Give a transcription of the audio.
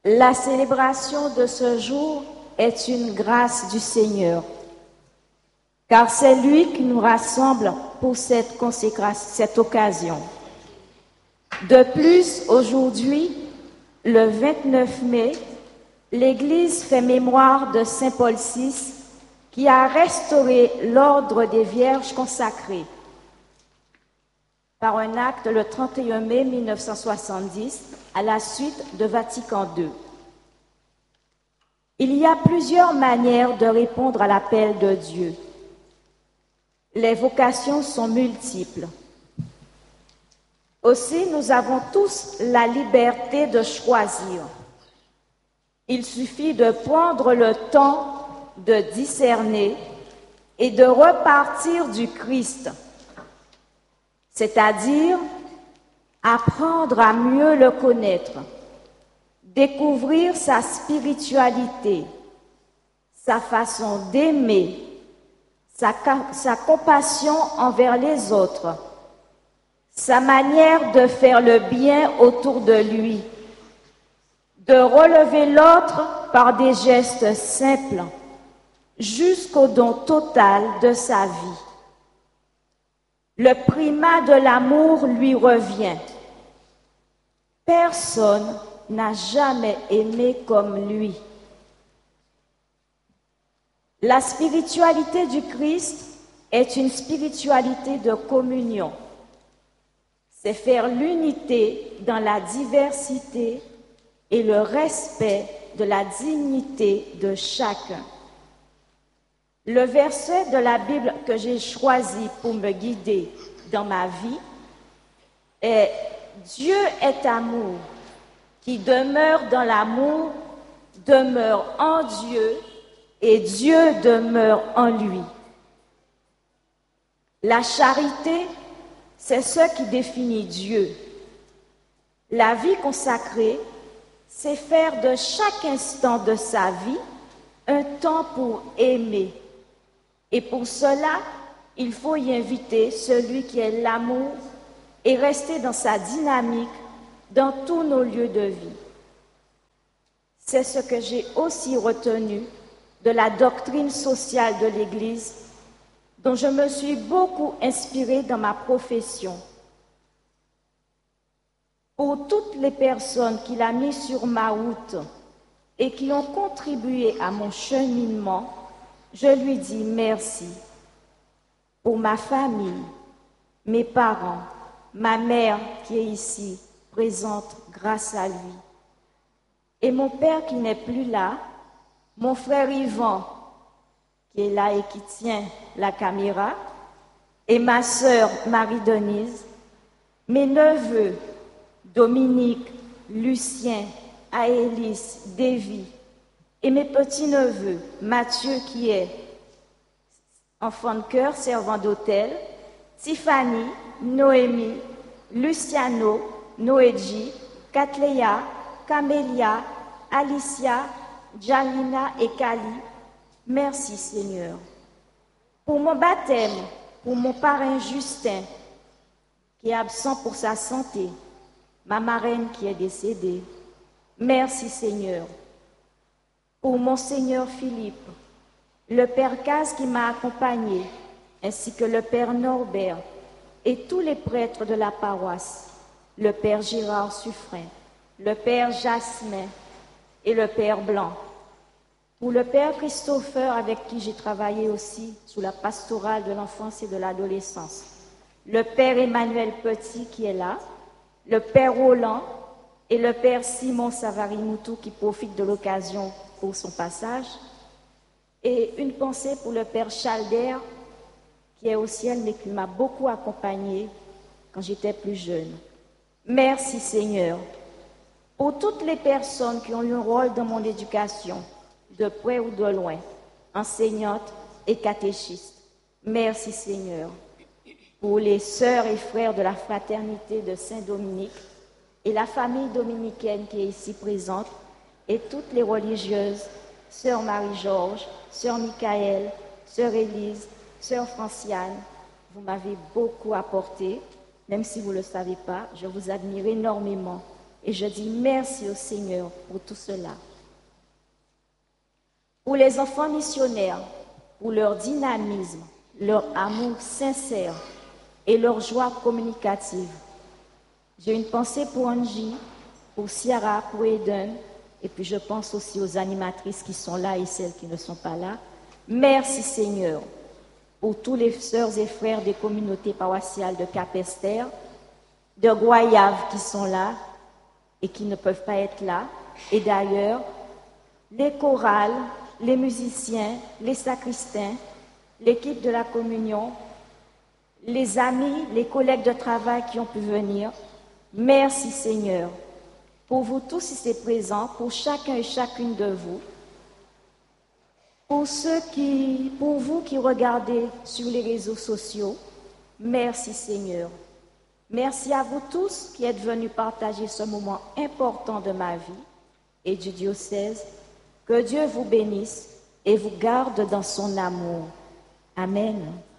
La célébration de ce jour est une grâce du Seigneur, car c'est lui qui nous rassemble pour cette occasion. De plus, aujourd'hui, le 29 mai, l'Église fait mémoire de Saint Paul VI qui a restauré l'ordre des Vierges consacrées par un acte le 31 mai 1970 à la suite de Vatican II. Il y a plusieurs manières de répondre à l'appel de Dieu. Les vocations sont multiples. Aussi, nous avons tous la liberté de choisir. Il suffit de prendre le temps de discerner et de repartir du Christ, c'est-à-dire apprendre à mieux le connaître, découvrir sa spiritualité, sa façon d'aimer, sa compassion envers les autres, sa manière de faire le bien autour de lui, de relever l'autre par des gestes simples, jusqu'au don total de sa vie. Le primat de l'amour lui revient. Personne n'a jamais aimé comme lui. La spiritualité du Christ est une spiritualité de communion. C'est faire l'unité dans la diversité et le respect de la dignité de chacun. Le verset de la Bible que j'ai choisi pour me guider dans ma vie est « Dieu est amour, qui demeure dans l'amour, demeure en Dieu, et Dieu demeure en lui. » La charité, c'est ce qui définit Dieu. La vie consacrée, c'est faire de chaque instant de sa vie un temps pour aimer. Et pour cela, il faut y inviter celui qui est l'amour et rester dans sa dynamique dans tous nos lieux de vie. C'est ce que j'ai aussi retenu de la doctrine sociale de l'Église, dont je me suis beaucoup inspirée dans ma profession. Pour toutes les personnes qu'il a mises sur ma route et qui ont contribué à mon cheminement, je lui dis merci. Pour ma famille, mes parents, ma mère qui est ici, présente grâce à lui, et mon père qui n'est plus là, mon frère Yvan qui est là et qui tient la caméra, et ma sœur Marie-Denise, mes neveux Dominique, Lucien, Aélis, Davy, et mes petits-neveux, Mathieu qui est enfant de cœur, servant d'hôtel, Tiffany, Noémie, Luciano, Noéji, Catléa, Camélia, Alicia, Jalina et Kali. Merci Seigneur. Pour mon baptême, pour mon parrain Justin, qui est absent pour sa santé, ma marraine qui est décédée. Merci Seigneur. Pour Monseigneur Philippe, le Père Caz qui m'a accompagné, ainsi que le Père Norbert et tous les prêtres de la paroisse, le Père Gérard Suffren, le Père Jasmin et le Père Blanc. Pour le Père Christopher, avec qui j'ai travaillé aussi sous la pastorale de l'enfance et de l'adolescence, le Père Emmanuel Petit qui est là, le Père Roland et le Père Simon Savary-Moutou qui profite de l'occasion pour son passage, et une pensée pour le Père Chalder qui est au ciel mais qui m'a beaucoup accompagnée quand j'étais plus jeune. Merci Seigneur pour toutes les personnes qui ont eu un rôle dans mon éducation, de près ou de loin, enseignantes et catéchistes. Merci Seigneur pour les sœurs et frères de la fraternité de Saint-Dominique et la famille dominicaine qui est ici présente, et toutes les religieuses, sœur Marie-Georges, sœur Michael, sœur Élise, sœur Franciane. Vous m'avez beaucoup apporté, même si vous ne le savez pas, je vous admire énormément. Et je dis merci au Seigneur pour tout cela. Pour les enfants missionnaires, pour leur dynamisme, leur amour sincère et leur joie communicative. J'ai une pensée pour Angie, pour Ciara, pour Eden, et puis je pense aussi aux animatrices qui sont là et celles qui ne sont pas là. Merci Seigneur pour tous les sœurs et frères des communautés paroissiales de Cap-Esther, de Goyave qui sont là et qui ne peuvent pas être là. Et d'ailleurs, les chorales, les musiciens, les sacristains, l'équipe de la communion, les amis, les collègues de travail qui ont pu venir. Merci Seigneur pour vous tous ici présents, pour chacun et chacune de vous. Pour vous qui regardez sur les réseaux sociaux, merci Seigneur. Merci à vous tous qui êtes venus partager ce moment important de ma vie et du diocèse. Que Dieu vous bénisse et vous garde dans son amour. Amen.